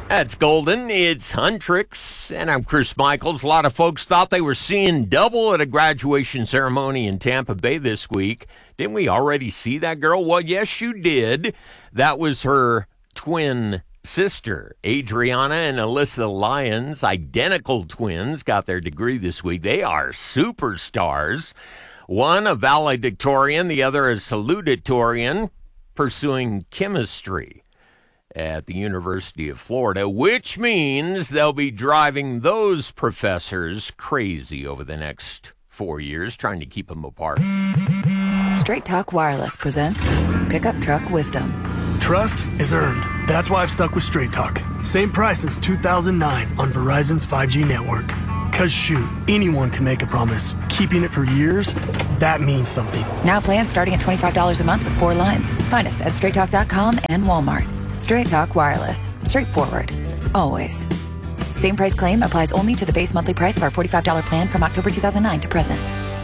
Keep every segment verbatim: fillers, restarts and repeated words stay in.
That's Golden. It's Huntrix, and I'm Chris Michaels. A lot of folks thought they were seeing double at a graduation ceremony in Tampa Bay this week. Didn't we already see that girl? Well, yes, you did. That was her twin sister, Adriana and Alyssa Lyons, identical twins, got their degree this week. They are superstars. One a valedictorian, the other a salutatorian, pursuing chemistry at the University of Florida, which means they'll be driving those professors crazy over the next four years, trying to keep them apart. Straight Talk Wireless presents Pickup Truck Wisdom. Trust is earned. That's why I've stuck with Straight Talk. Same price since two thousand nine on Verizon's five G network. Cause shoot, anyone can make a promise. Keeping it for years, that means something. Now plans starting at twenty-five dollars a month with four lines. Find us at straight talk dot com and Walmart. Straight Talk Wireless. Straightforward. Always. Same price claim applies only to the base monthly price of our forty-five dollars plan from October two thousand nine to present.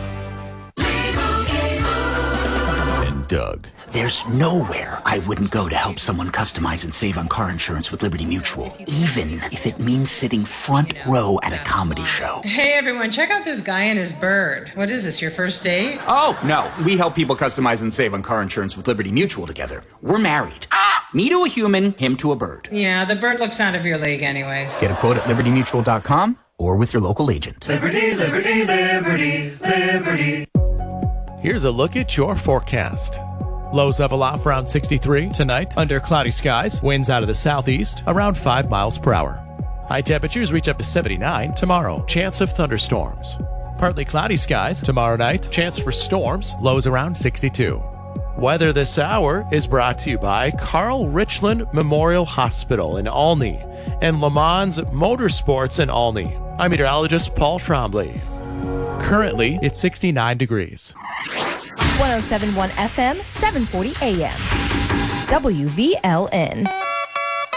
And Doug. There's nowhere I wouldn't go to help someone customize and save on car insurance with Liberty Mutual, even if it means sitting front row at a comedy show. Hey everyone, check out this guy and his bird. What is this, your first date? Oh, no. We help people customize and save on car insurance with Liberty Mutual together. We're married. Ah! Me to a human, him to a bird. Yeah, the bird looks out of your league anyways. Get a quote at liberty mutual dot com or with your local agent. Liberty, liberty, liberty, liberty. Here's a look at your forecast. Lows level off around sixty-three tonight under cloudy skies. Winds out of the southeast around five miles per hour. High temperatures reach up to seventy-nine tomorrow. Chance of thunderstorms. Partly cloudy skies tomorrow night. Chance for storms. Lows around sixty-two. Weather this hour is brought to you by Carl Richland Memorial Hospital in Olney and Le Mans Motorsports in Olney. I'm meteorologist Paul Trombley. Currently, it's sixty-nine degrees. one oh seven point one F M, seven forty A M. W V L N.